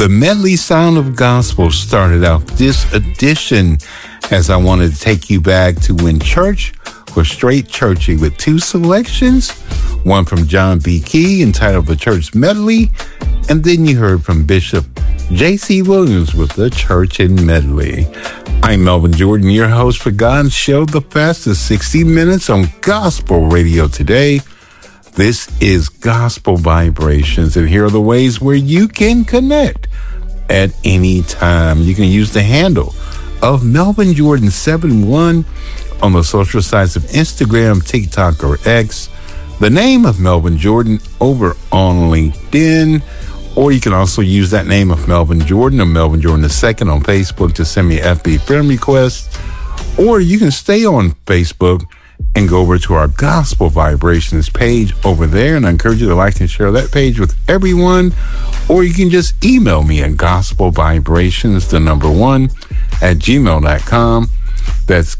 The medley sound of gospel started out this edition as I wanted to take you back to when church was straight churchy with two selections, one from John B. Key entitled The Church Medley, and then you heard from Bishop J.C. Williams with The Church in Medley. I'm Melvin Jordan, your host for God's show, The Fastest 60 Minutes on Gospel Radio Today. This is Gospel Vibrations, and here are the ways where you can connect at any time. You can use the handle of Melvin Jordan 71 on the social sites of Instagram, TikTok, or X. The name of Melvin Jordan over on LinkedIn, or you can also use that name of Melvin Jordan or Melvin Jordan II on Facebook to send me FB friend requests, or you can stay on Facebook and go over to our Gospel Vibrations page over there, and I encourage you to like and share that page with everyone. Or you can just email me at gospelvibrations1@gmail.com. That's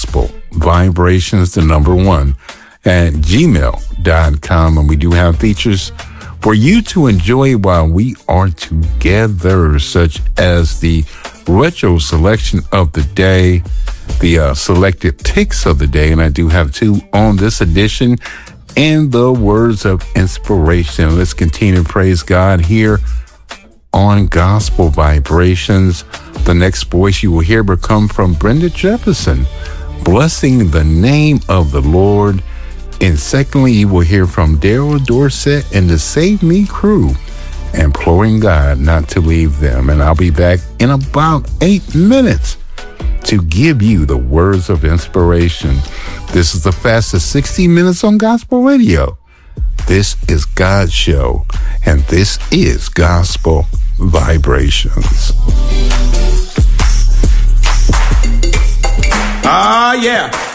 gospelvibrations1@gmail.com, and we do have features for you to enjoy while we are together, such as the retro selection of the day, the selected picks of the day, and I do have two on this edition, and the words of inspiration. Let's continue to praise God here on Gospel Vibrations. The next voice you will hear will come from Brenda Jefferson, blessing the name of the Lord. And secondly, you will hear from Daryl Dorset and the Save Me crew, imploring God not to leave them. And I'll be back in about 8 minutes to give you the words of inspiration. This is the fastest 60 minutes on Gospel Radio. This is God's show, and this is Gospel Vibrations. Ah, yeah.